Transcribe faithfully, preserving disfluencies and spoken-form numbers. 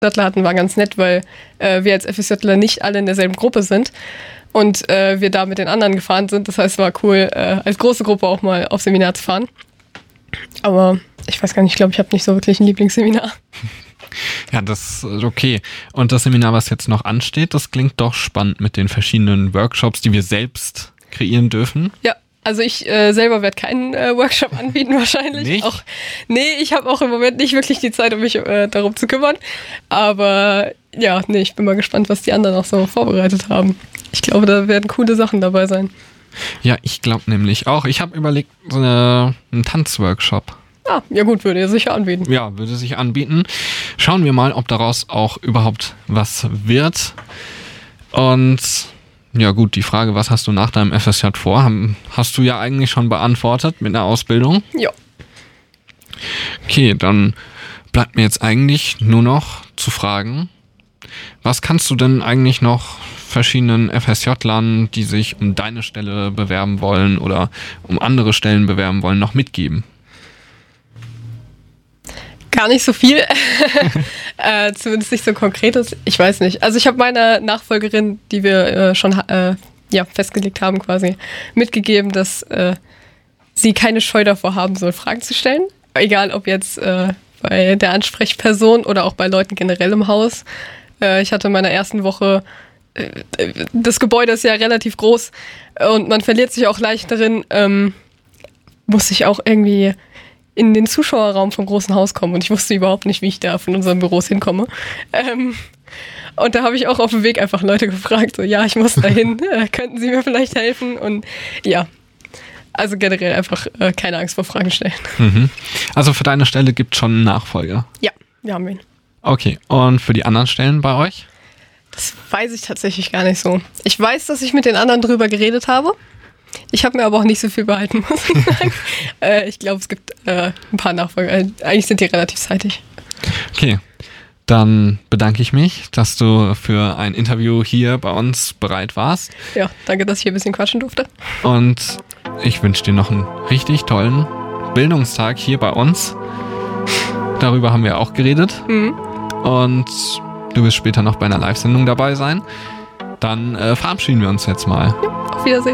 FSJler hatten, war ganz nett, weil äh, wir als FSJler nicht alle in derselben Gruppe sind und äh, wir da mit den anderen gefahren sind. Das heißt, es war cool, äh, als große Gruppe auch mal auf Seminar zu fahren. Aber ich weiß gar nicht, ich glaube, ich habe nicht so wirklich ein Lieblingsseminar. Ja, das ist okay. Und das Seminar, was jetzt noch ansteht, das klingt doch spannend mit den verschiedenen Workshops, die wir selbst kreieren dürfen. Ja, also ich äh, selber werde keinen äh, Workshop anbieten wahrscheinlich. Nicht? Auch, nee, ich habe auch im Moment nicht wirklich die Zeit, um mich äh, darum zu kümmern. Aber ja, nee, ich bin mal gespannt, was die anderen auch so vorbereitet haben. Ich glaube, da werden coole Sachen dabei sein. Ja, ich glaube nämlich auch. Ich habe überlegt, so eine, einen Tanzworkshop. Ah, ja gut, würde er sicher anbieten. Ja, würde sich anbieten. Schauen wir mal, ob daraus auch überhaupt was wird. Und ja gut, die Frage, was hast du nach deinem F S J vor, hast du ja eigentlich schon beantwortet mit einer Ausbildung. Ja. Okay, dann bleibt mir jetzt eigentlich nur noch zu fragen, was kannst du denn eigentlich noch verschiedenen FSJlern, die sich um deine Stelle bewerben wollen oder um andere Stellen bewerben wollen, noch mitgeben? Gar nicht so viel, äh, zumindest nicht so konkretes. Ich weiß nicht. Also ich habe meiner Nachfolgerin, die wir äh, schon äh, ja, festgelegt haben, quasi mitgegeben, dass äh, sie keine Scheu davor haben soll, Fragen zu stellen. Egal, ob jetzt äh, bei der Ansprechperson oder auch bei Leuten generell im Haus. Äh, ich hatte in meiner ersten Woche, äh, das Gebäude ist ja relativ groß und man verliert sich auch leicht darin, ähm, muss ich auch irgendwie in den Zuschauerraum vom großen Haus kommen und ich wusste überhaupt nicht, wie ich da von unseren Büros hinkomme. Ähm, und da habe ich auch auf dem Weg einfach Leute gefragt, so ja, ich muss da hin, äh, könnten Sie mir vielleicht helfen? Und ja, also generell einfach äh, keine Angst vor Fragen stellen. Mhm. Also für deine Stelle gibt es schon einen Nachfolger? Ja, wir haben ihn. Okay, und für die anderen Stellen bei euch? Das weiß ich tatsächlich gar nicht so. Ich weiß, dass ich mit den anderen drüber geredet habe. Ich habe mir aber auch nicht so viel behalten, muss ich sagen. äh, ich glaube, es gibt äh, ein paar Nachfolger. Eigentlich sind die relativ zeitig. Okay, dann bedanke ich mich, dass du für ein Interview hier bei uns bereit warst. Ja, danke, dass ich hier ein bisschen quatschen durfte. Und ich wünsche dir noch einen richtig tollen Bildungstag hier bei uns. Darüber haben wir auch geredet. Mhm. Und du wirst später noch bei einer Live-Sendung dabei sein. Dann äh, verabschieden wir uns jetzt mal. Ja, auf Wiedersehen.